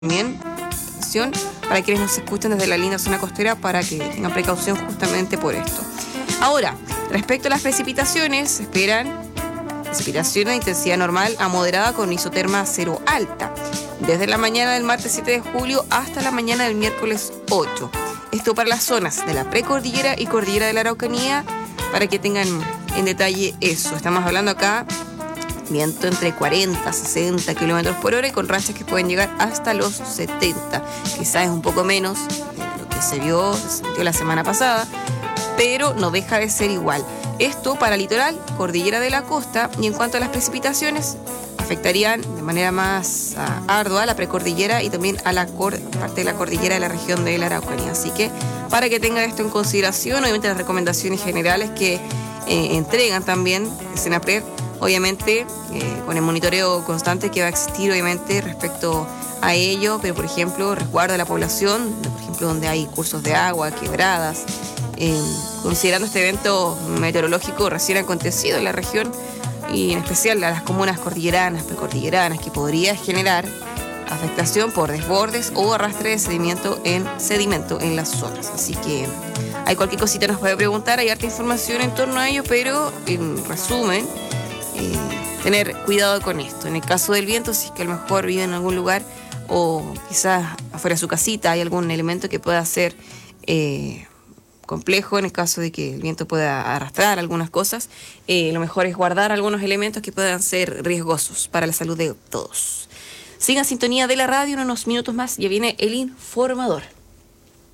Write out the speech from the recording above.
También atención para quienes nos escuchan desde la linda zona costera para que tengan precaución justamente por esto. Ahora, respecto a las precipitaciones, se esperan precipitaciones de intensidad normal a moderada con isoterma cero alta, desde la mañana del martes 7 de julio hasta la mañana del miércoles 8. Esto para las zonas de la precordillera y cordillera de la Araucanía, para que tengan en detalle eso. Estamos hablando acá viento entre 40 a 60 kilómetros por hora y con rachas que pueden llegar hasta los 70. Quizás es un poco menos de lo que se sintió la semana pasada, pero no deja de ser igual. Esto para litoral, cordillera de la costa, y en cuanto a las precipitaciones, afectarían de manera más ardua a la precordillera y también a la parte de la cordillera de la región de la Araucanía. Así que para que tengan esto en consideración, obviamente las recomendaciones generales que entregan también el Senapred, obviamente con el monitoreo constante que va a existir obviamente respecto a ello, pero por ejemplo resguardo de la población, por ejemplo donde hay cursos de agua, quebradas, considerando este evento meteorológico recién acontecido en la región y en especial a las comunas cordilleranas, precordilleranas, que podría generar afectación por desbordes o arrastre de sedimento en las zonas. Así que hay cualquier cosita nos puede preguntar, hay harta información en torno a ello, pero en resumen, tener cuidado con esto. En el caso del viento, si es que a lo mejor vive en algún lugar o quizás afuera de su casita hay algún elemento que pueda ser complejo, en el caso de que el viento pueda arrastrar algunas cosas, lo mejor es guardar algunos elementos que puedan ser riesgosos para la salud de todos. Sigan sintonía de la radio, en unos minutos más ya viene el informador.